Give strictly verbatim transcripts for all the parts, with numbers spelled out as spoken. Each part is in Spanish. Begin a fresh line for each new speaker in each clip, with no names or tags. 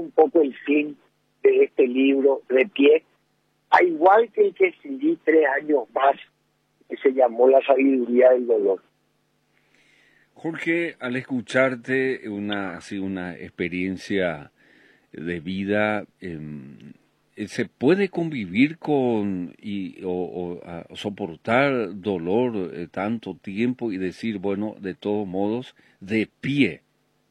un poco el fin de este libro de pie, a igual que el que escribí tres años más, que se llamó La sabiduría del dolor.
Jorge, al escucharte una así una experiencia de vida, eh, ¿se puede convivir con y o, o a, soportar dolor eh, tanto tiempo y decir, bueno, de todos modos, de pie?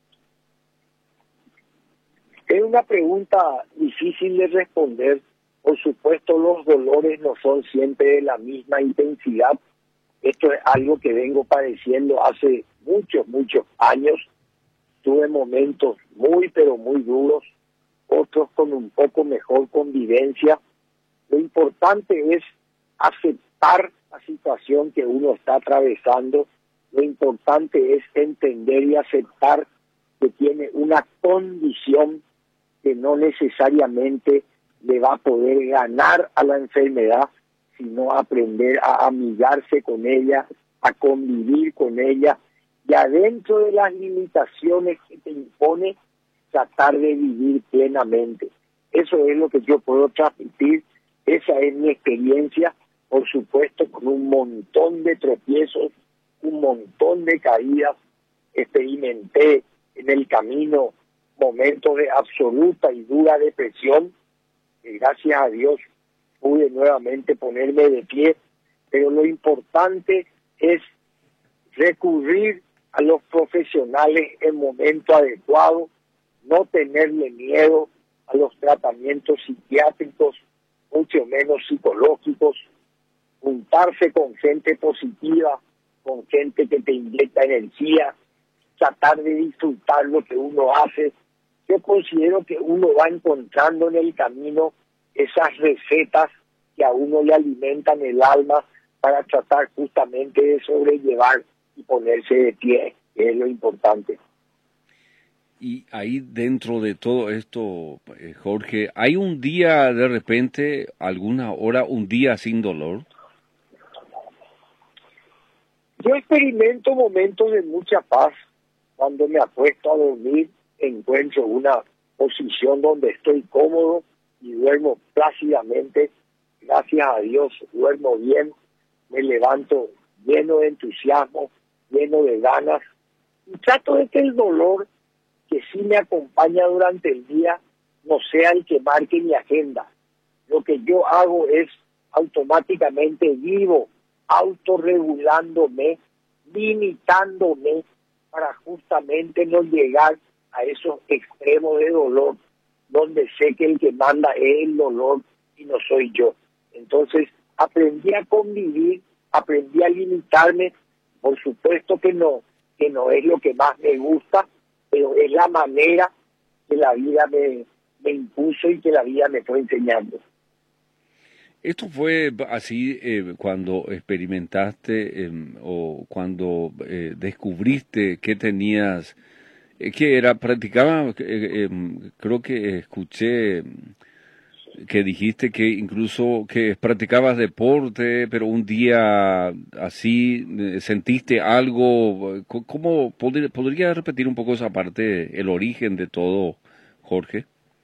Es una pregunta difícil de responder. Por supuesto, los dolores no son siempre de la misma intensidad. Esto es algo que vengo padeciendo hace muchos, muchos años. Tuve momentos muy, pero muy duros, otros con un poco mejor convivencia. Lo importante es aceptar la situación que uno está atravesando. Lo importante es entender y aceptar que tiene una condición que no necesariamente le va a poder ganar a la enfermedad, sino aprender a amigarse con ella, a convivir con ella, y adentro de las limitaciones que te impone, tratar de vivir plenamente. Eso es lo que yo puedo transmitir, esa es mi experiencia, por supuesto, con un montón de tropiezos, un montón de caídas. Experimenté en el camino momentos de absoluta y dura depresión, y gracias a Dios pude nuevamente ponerme de pie, pero lo importante es recurrir a los profesionales en momento adecuado, no tenerle miedo a los tratamientos psiquiátricos, mucho menos psicológicos, juntarse con gente positiva, con gente que te inyecta energía, tratar de disfrutar lo que uno hace. Yo considero que uno va encontrando en el camino esas recetas que a uno le alimentan el alma para tratar justamente de sobrellevar y ponerse de pie, que es lo importante.
Y ahí dentro de todo esto, eh, Jorge, ¿hay un día de repente, alguna hora, un día sin dolor?
Yo experimento momentos de mucha paz. Cuando me acuesto a dormir, encuentro una posición donde estoy cómodo y duermo plácidamente. Gracias a Dios, duermo bien, me levanto lleno de entusiasmo, lleno de ganas. Y trato de que el dolor que sí me acompaña durante el día no sea el que marque mi agenda. Lo que yo hago es automáticamente vivo, autorregulándome, limitándome para justamente no llegar a esos extremos de dolor donde sé que el que manda es el dolor y no soy yo. Entonces aprendí a convivir, aprendí a limitarme. Por supuesto que no, que no es lo que más me gusta, pero es la manera que la vida me, me impuso y que la vida me fue enseñando.
¿Esto fue así eh, cuando experimentaste eh, o cuando eh, descubriste que tenías, eh, que era, practicaba, eh, eh, creo que escuché que dijiste que incluso que practicabas deporte, pero un día así eh, sentiste algo? ¿Cómo podría, podría repetir un poco esa parte, el origen de todo, Jorge?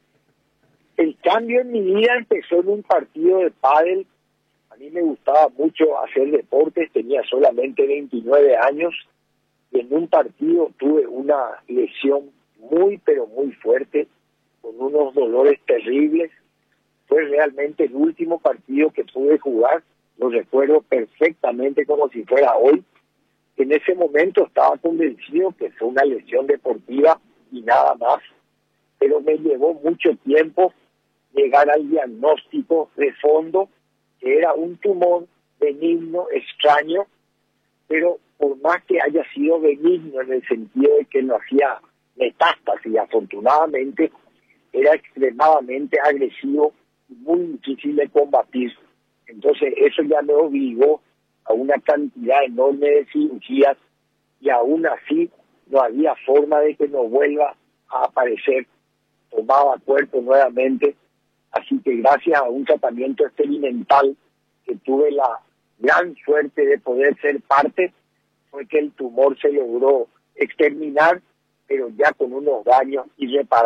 El cambio en mi vida empezó en un partido de pádel. A mí me gustaba mucho hacer deportes, tenía solamente veintinueve años y en un partido tuve una lesión muy pero muy fuerte, con unos dolores terribles. Fue realmente el último partido que pude jugar, lo recuerdo perfectamente como si fuera hoy. En ese momento estaba convencido que fue una lesión deportiva y nada más, pero me llevó mucho tiempo llegar al diagnóstico de fondo, que era un tumor benigno, extraño, pero por más que haya sido benigno en el sentido de que no hacía metástasis, afortunadamente, era extremadamente agresivo y muy difícil de combatir. Entonces eso ya me obligó a una cantidad enorme de cirugías y aún así no había forma de que no vuelva a aparecer. Tomaba cuerpo nuevamente. Así que gracias a un tratamiento experimental que tuve la gran suerte de poder ser parte, fue que el tumor se logró exterminar, pero ya con unos daños irreparables.